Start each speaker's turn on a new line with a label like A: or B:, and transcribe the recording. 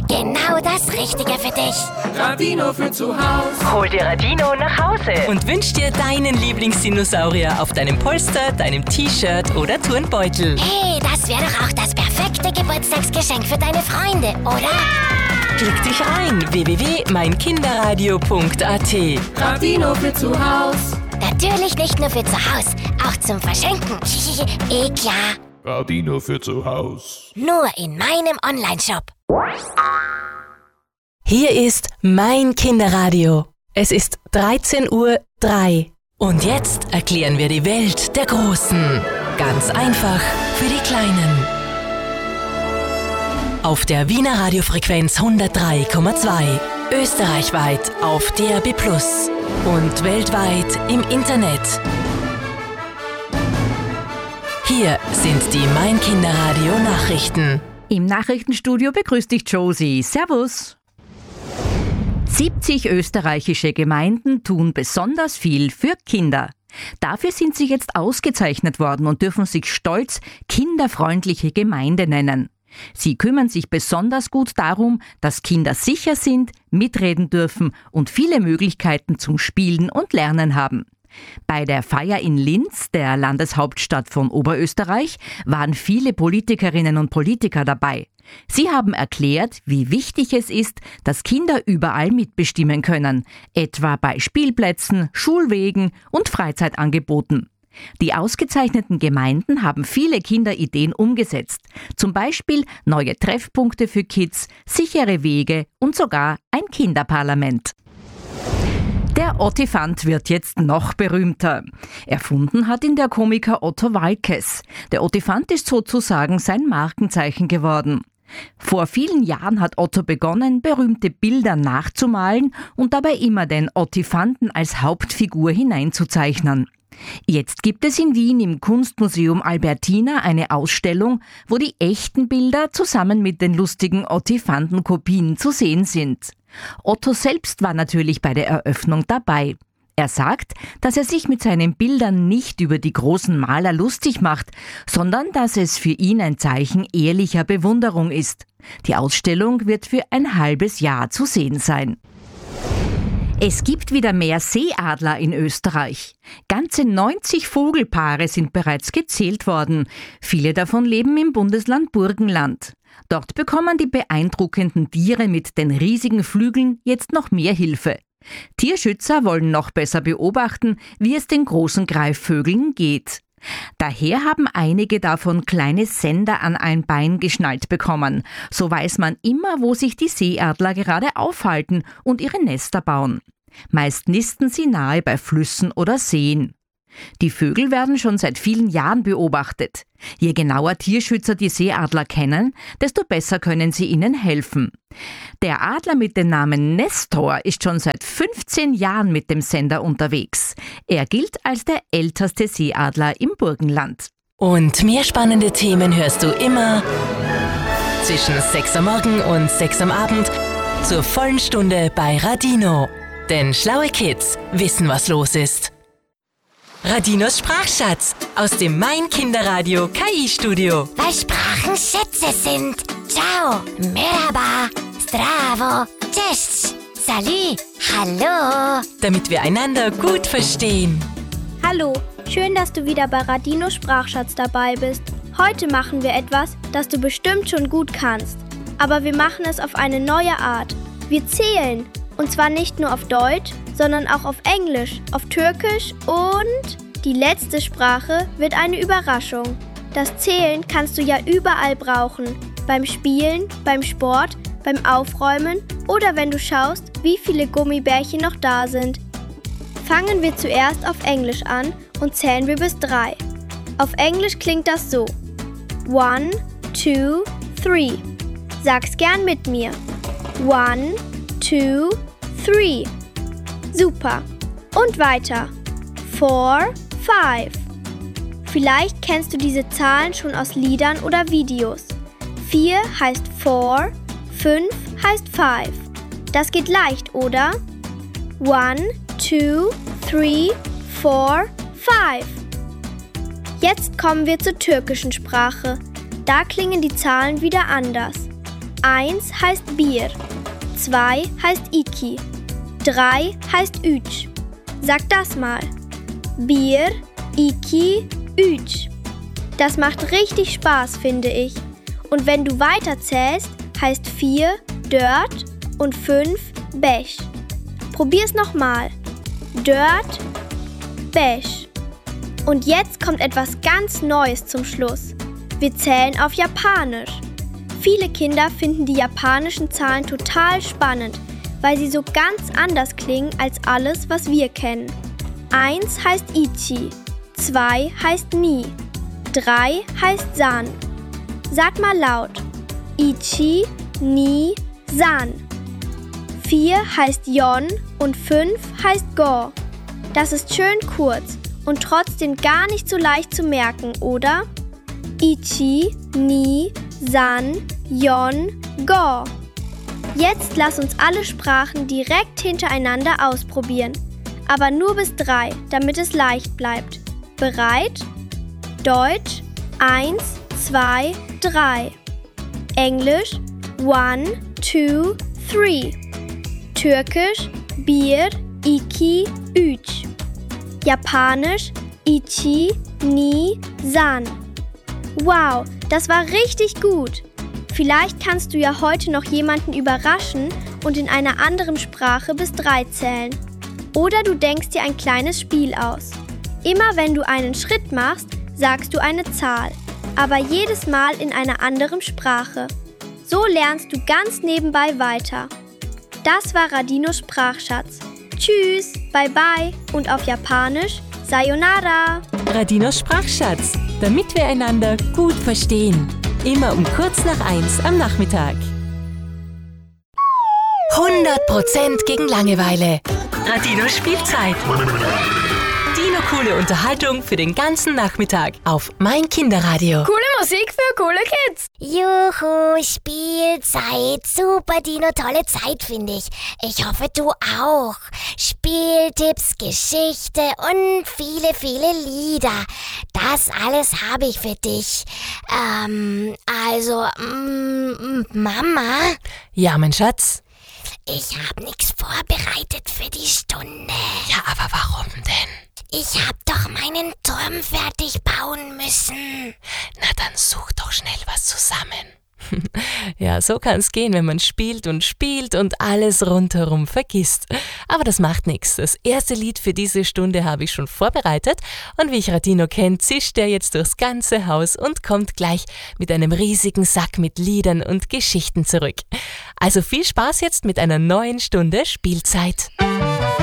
A: Genau das Richtige für dich.
B: Radino für zu Hause.
C: Hol dir Radino nach Hause und wünsch dir deinen Lieblingsdinosaurier auf deinem Polster, deinem T-Shirt oder Turnbeutel.
A: Hey, das wäre doch auch das perfekte Geburtstagsgeschenk für deine Freunde, oder? Ja!
C: Klick dich rein, www.meinkinderradio.at.
B: Radino für zu Hause.
A: Natürlich nicht nur für zu Hause, auch zum Verschenken. Klar.
D: Radino für zu Hause.
A: Nur in meinem Onlineshop.
C: Hier ist mein Kinderradio. Es ist 13:03 Uhr. Und jetzt erklären wir die Welt der Großen. Ganz einfach für die Kleinen. Auf der Wiener Radiofrequenz 103,2. Österreichweit auf DAB+ und weltweit im Internet. Hier sind die Mein Kinderradio Nachrichten.
E: Im Nachrichtenstudio begrüßt dich Josie. Servus! 70 österreichische Gemeinden tun besonders viel für Kinder. Dafür sind sie jetzt ausgezeichnet worden und dürfen sich stolz kinderfreundliche Gemeinde nennen. Sie kümmern sich besonders gut darum, dass Kinder sicher sind, mitreden dürfen und viele Möglichkeiten zum Spielen und Lernen haben. Bei der Feier in Linz, der Landeshauptstadt von Oberösterreich, waren viele Politikerinnen und Politiker dabei. Sie haben erklärt, wie wichtig es ist, dass Kinder überall mitbestimmen können, etwa bei Spielplätzen, Schulwegen und Freizeitangeboten. Die ausgezeichneten Gemeinden haben viele Kinderideen umgesetzt, zum Beispiel neue Treffpunkte für Kids, sichere Wege und sogar ein Kinderparlament. Der Ottifant wird jetzt noch berühmter. Erfunden hat ihn der Komiker Otto Waalkes. Der Ottifant ist sozusagen sein Markenzeichen geworden. Vor vielen Jahren hat Otto begonnen, berühmte Bilder nachzumalen und dabei immer den Ottifanten als Hauptfigur hineinzuzeichnen. Jetzt gibt es in Wien im Kunstmuseum Albertina eine Ausstellung, wo die echten Bilder zusammen mit den lustigen Ottifantenkopien zu sehen sind. Otto selbst war natürlich bei der Eröffnung dabei. Er sagt, dass er sich mit seinen Bildern nicht über die großen Maler lustig macht, sondern dass es für ihn ein Zeichen ehrlicher Bewunderung ist. Die Ausstellung wird für ein halbes Jahr zu sehen sein. Es gibt wieder mehr Seeadler in Österreich. Ganze 90 Vogelpaare sind bereits gezählt worden. Viele davon leben im Bundesland Burgenland. Dort bekommen die beeindruckenden Tiere mit den riesigen Flügeln jetzt noch mehr Hilfe. Tierschützer wollen noch besser beobachten, wie es den großen Greifvögeln geht. Daher haben einige davon kleine Sender an ein Bein geschnallt bekommen. So weiß man immer, wo sich die Seeadler gerade aufhalten und ihre Nester bauen. Meist nisten sie nahe bei Flüssen oder Seen. Die Vögel werden schon seit vielen Jahren beobachtet. Je genauer Tierschützer die Seeadler kennen, desto besser können sie ihnen helfen. Der Adler mit dem Namen Nestor ist schon seit 15 Jahren mit dem Sender unterwegs. Er gilt als der älteste Seeadler im Burgenland.
C: Und mehr spannende Themen hörst du immer zwischen 6 am Morgen und 6 am Abend zur vollen Stunde bei Radino. Denn schlaue Kids wissen, was los ist. Radinos Sprachschatz aus dem Mein Kinderradio KI-Studio.
A: Weil Sprachen Schätze sind. Ciao, merhaba, zdravo, cześć, salut, hallo.
C: Damit wir einander gut verstehen.
F: Hallo, schön, dass du wieder bei Radinos Sprachschatz dabei bist. Heute machen wir etwas, das du bestimmt schon gut kannst. Aber wir machen es auf eine neue Art. Wir zählen. Und zwar nicht nur auf Deutsch, sondern auch auf Englisch, auf Türkisch und die letzte Sprache wird eine Überraschung. Das Zählen kannst du ja überall brauchen. Beim Spielen, beim Sport, beim Aufräumen oder wenn du schaust, wie viele Gummibärchen noch da sind. Fangen wir zuerst auf Englisch an und zählen wir bis 3. Auf Englisch klingt das so. 1, 2, 3. Sag's gern mit mir. 1, 2, 3. Super. Und weiter. 4, 5. Vielleicht kennst du diese Zahlen schon aus Liedern oder Videos. 4 heißt 4, 5 heißt 5. Das geht leicht, oder? 1, 2, 3, 4, 5. Jetzt kommen wir zur türkischen Sprache. Da klingen die Zahlen wieder anders. 1 heißt Bier, 2 heißt Iki, 3 heißt Üç. Sag das mal. Bier, Iki, Üç. Das macht richtig Spaß, finde ich. Und wenn du weiterzählst, heißt 4 Dört und 5 Beş. Probier's nochmal. Dört, Beş. Und jetzt kommt etwas ganz Neues zum Schluss. Wir zählen auf Japanisch. Viele Kinder finden die japanischen Zahlen total spannend, weil sie so ganz anders klingen als alles, was wir kennen. 1 heißt Ichi, 2 heißt Ni, 3 heißt San. Sag mal laut. Ichi, Ni, San. 4 heißt Yon und 5 heißt Go. Das ist schön kurz und trotzdem gar nicht so leicht zu merken, oder? Ichi, Ni, San, Yon, Go. Jetzt lass uns alle Sprachen direkt hintereinander ausprobieren. Aber nur bis 3, damit es leicht bleibt. Bereit? Deutsch 1, 2, 3. Englisch 1, 2, 3. Türkisch Bir, Iki, Üç. Japanisch Ichi, Ni, San. Wow, das war richtig gut. Vielleicht kannst du ja heute noch jemanden überraschen und in einer anderen Sprache bis 3 zählen. Oder du denkst dir ein kleines Spiel aus. Immer wenn du einen Schritt machst, sagst du eine Zahl, aber jedes Mal in einer anderen Sprache. So lernst du ganz nebenbei weiter. Das war Radinos Sprachschatz. Tschüss, bye bye und auf Japanisch Sayonara.
C: Radinos Sprachschatz, damit wir einander gut verstehen. Immer um kurz nach 1 am Nachmittag. 100% gegen Langeweile. Radinos Spielzeit. Dino-coole Unterhaltung für den ganzen Nachmittag auf mein Kinderradio.
B: Coole Musik für coole Kids.
A: Juhu, Spielzeit. Super, Dino, tolle Zeit, finde ich. Ich hoffe, du auch. Spieltipps, Geschichte und viele, viele Lieder. Das alles habe ich für dich. Mama?
C: Ja, mein Schatz?
A: Ich habe nichts vorbereitet für die Stunde.
C: Ja, aber warum denn?
A: Ich habe doch meinen Turm fertig bauen müssen.
C: Na, dann such doch schnell was zusammen. Ja, so kann's gehen, wenn man spielt und alles rundherum vergisst. Aber das macht nichts. Das erste Lied für diese Stunde habe ich schon vorbereitet und wie ich Radino kennt, zischt er jetzt durchs ganze Haus und kommt gleich mit einem riesigen Sack mit Liedern und Geschichten zurück. Also viel Spaß jetzt mit einer neuen Stunde Spielzeit.